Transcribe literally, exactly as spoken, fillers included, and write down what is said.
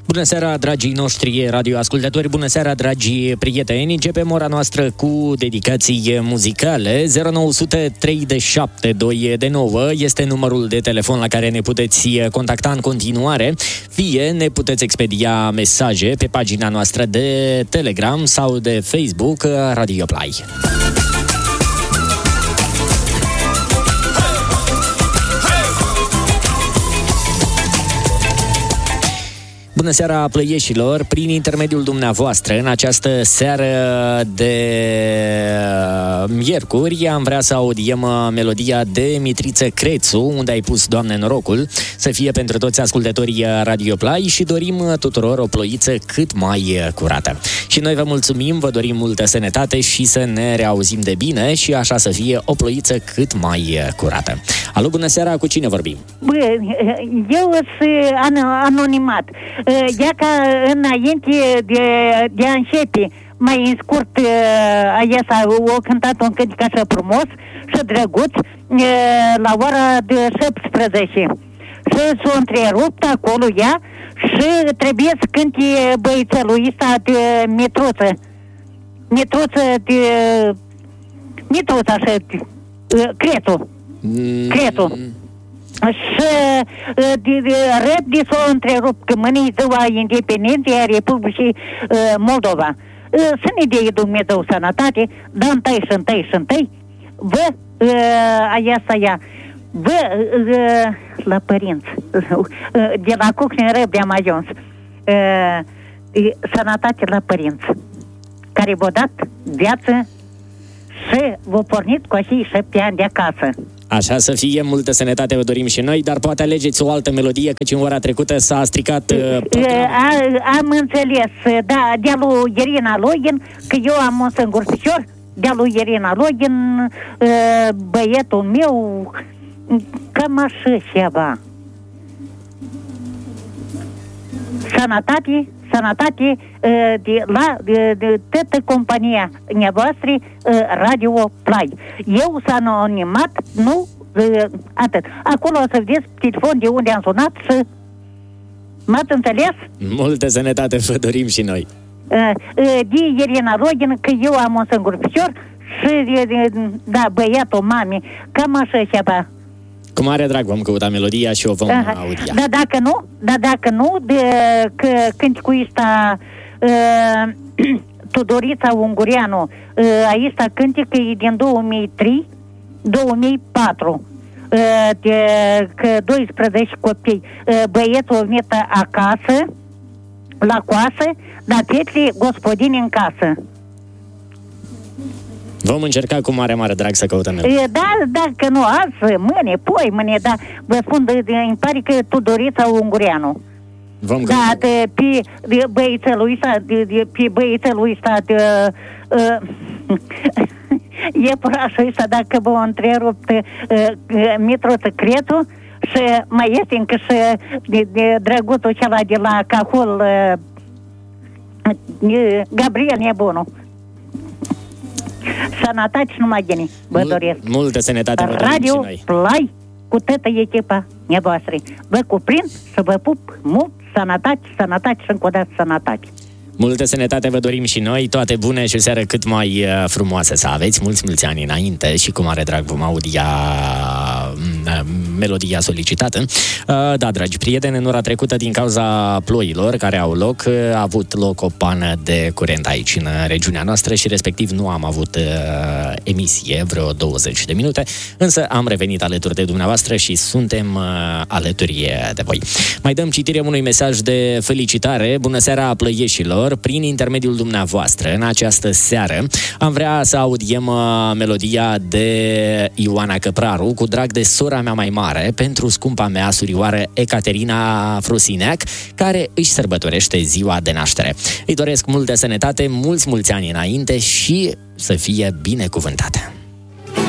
Bună seara, dragii noștri radioascultători, bună seara, dragi prieteni. Începem ora noastră cu dedicații muzicale. zero nouă zero zero trei șapte doi nouă este numărul de telefon la care ne puteți contacta în continuare. Fie ne puteți expedia mesaje pe pagina noastră de Telegram sau de Facebook Radio Play. Bună seara, plăieșilor! Prin intermediul dumneavoastră, în această seară de miercuri, am vrea să audiem melodia de Mitriță Crețu, Unde ai pus, Doamne, norocul, să fie pentru toți ascultătorii Radio Play și dorim tuturor o ploiță cât mai curată. Și noi vă mulțumim, vă dorim multă sănătate și să ne reauzim de bine și așa să fie o ploiță cât mai curată. Alo, bună seara, cu cine vorbim? Bă, eu sunt an- anonimat. Ea ca înainte de, de a începe, mai în scurt, aiesa o cântat un cântec așa frumos și drăguț la ora de șaptesprezece. Și s-a întrerupt acolo ea și trebuie să cânte băițelul ăsta de Mitruță. Mitruță de... Mitruță așa, Crețu. Crețu. Și de, de, repede s-a întrerupt că mâine e ziua independenței a Republicii uh, Moldova. Uh, să ne dea Dumnezeu sănătate, dar întâi și întâi și întâi, vă, uh, aia să ia, vă, uh, la părinți, uh, de la Cucni Răbde am ajuns, uh, sănătate la părinți, care v-au dat viață și v-au pornit cu acei șapte ani de acasă. Așa să fie, multă sănătate vă dorim și noi, dar poate alegeți o altă melodie, căci în ora trecută s-a stricat... Uh, a, am înțeles, da, de-a lui Irina Login, că eu am un singur picior, de-a lui Irina Login, uh, băietul meu, cam așa ceva. Sănătate, sănătate uh, de la de, de toată compania nevoastră uh, Radio Play. Eu s-am anonimat, nu uh, atât. Acolo o să vedeți telefon de unde am sunat și m-ați înțeles? Multă sănătate vă dorim și noi. Uh, uh, de Irina Login, că eu am un singur picior și de, de, da, băiatul mami, cam așa ceva. Cu mare drag vom căuta melodia și o vom Aha. audia. Dar dacă nu, dar dacă nu, de, că cântecul ăsta uh, Tudorița Ungureanu, uh, ăsta cântec e din două mii trei două mii patru, uh, de, că doisprezece copii, uh, băietul a venit acasă, la coasă, dar fetele gospodini în casă. Vom încerca cu mare, mare drag să căutăm melodia. Da, dacă nu azi, mâine, poi, mâine, dar vă spun, de, de, îmi pare că Tudorița Ungureanu. Vom Da, de, pe de băiețelul ăsta, de, de, pe băiețelul ăsta, de, uh, e purașul ăsta, dacă vă întrerupt, uh, Mitruță Crețu, și mai este încă și de, de drăguțul acela de la Cahul, uh, Gabriel Nebunu. Sănătate și numai bine, vă Mul- doresc. Multă sănătate vă dorim Radio și noi. Play cu toată echipa nevoastră. Vă cuprind să vă pup mult, sănătate, sănătate și încă o dată sănătate. Multă sănătate vă dorim și noi, toate bune și o seară cât mai frumoasă să aveți, mulți, mulți ani înainte și cu mare drag vom audia melodia solicitată. Da, dragi prieteni, în ora trecută, din cauza ploilor care au loc, a avut loc o pană de curent aici în regiunea noastră și respectiv nu am avut emisie vreo douăzeci de minute, însă am revenit alături de dumneavoastră și suntem alături de voi. Mai dăm citire unui mesaj de felicitare. Bună seara, plăieșilor! Prin intermediul dumneavoastră, în această seară, am vrea să audiem melodia de Ioana Căpraru, cu drag de sora mea mai mare, pentru scumpa mea surioară Ecaterina Frusineac, care își sărbătorește ziua de naștere. Îi doresc multă sănătate, mulți, mulți ani înainte și să fie binecuvântată!